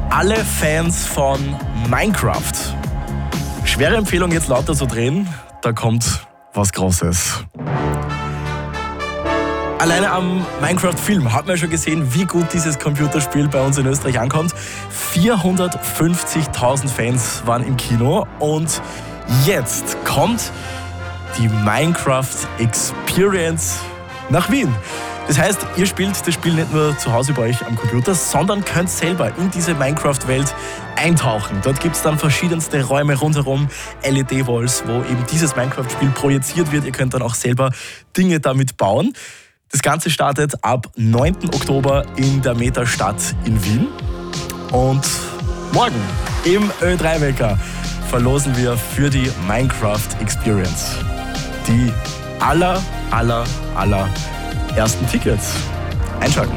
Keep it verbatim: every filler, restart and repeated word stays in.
alle Fans von Minecraft. Schwere Empfehlung, jetzt lauter zu drehen, da kommt was Großes. Alleine am Minecraft-Film hat man schon gesehen, wie gut dieses Computerspiel bei uns in Österreich ankommt. vierhundertfünfzigtausend Fans waren im Kino und jetzt kommt die Minecraft Experience nach Wien. Das heißt, ihr spielt das Spiel nicht nur zu Hause bei euch am Computer, sondern könnt selber in diese Minecraft-Welt eintauchen. Dort gibt es dann verschiedenste Räume rundherum, L E D-Walls, wo eben dieses Minecraft-Spiel projiziert wird. Ihr könnt dann auch selber Dinge damit bauen. Das Ganze startet ab neunten Oktober in der Meta-Stadt in Wien. Und morgen im Ö drei Wecker verlosen wir für die Minecraft Experience die aller, aller, aller ersten Tickets. Einschalten.